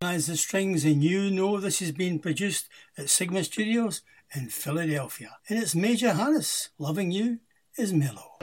As the strings, and you know this has been produced at Sigma Studios in Philadelphia. And it's Major Harris. Loving You is Mellow.